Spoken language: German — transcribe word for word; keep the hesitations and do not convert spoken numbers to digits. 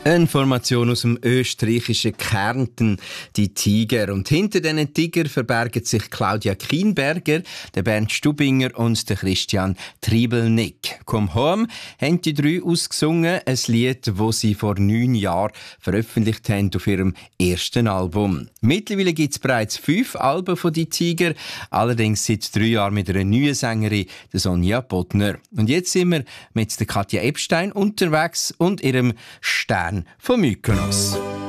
Eine Formation aus dem österreichischen Kärnten, die Tiger. Und hinter diesen Tiger verbergen sich Claudia Kienberger, der Bernd Stubinger und der Christian Triebelnick. «Komm home» haben die drei ausgesungen, ein Lied, das sie vor neun Jahren veröffentlicht haben auf ihrem ersten Album. Mittlerweile gibt es bereits fünf Alben von die Tiger, allerdings seit drei Jahren mit einer neuen Sängerin, der Sonja Bodner. Und jetzt sind wir mit der Katja Epstein unterwegs und ihrem Stern von Mykonos.